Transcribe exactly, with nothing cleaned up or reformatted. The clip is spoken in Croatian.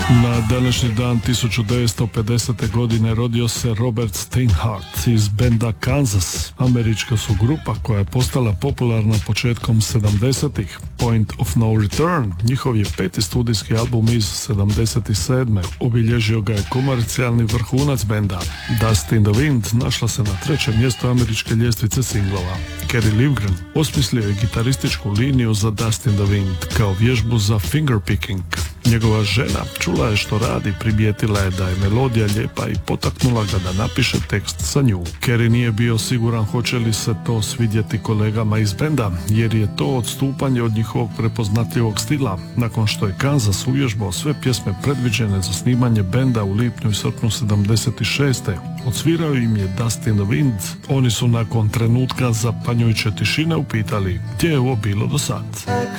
Na današnji dan tisuću devetsto pedesete. godine rodio se Robert Steinhardt iz benda Kansas. Američka su grupa koja je postala popularna početkom sedamdesetih. Point of No Return, njihov je peti studijski album iz sedamdeset sedme. Obilježio ga je komercijalni vrhunac benda. Dust in the Wind našla se na trećem mjestu američke ljestvice singlova. Kerry Livgren osmislio je gitarističku liniju za Dust in the Wind kao vježbu za fingerpicking. Njegova žena čula je što radi, primijetila je da je melodija lijepa i potaknula ga da napiše tekst za nju. Kerry nije bio siguran hoće li se to svidjeti kolegama iz benda, jer je to odstupanje od njihovog prepoznatljivog stila. Nakon što je Kansas uvježbao sve pjesme predviđene za snimanje benda u lipnju i srpnju sedamdeset šeste. Odsvirao im je Dust in the Wind. Oni su nakon trenutka zapanjujuće tišine upitali gdje je ovo bilo do sad.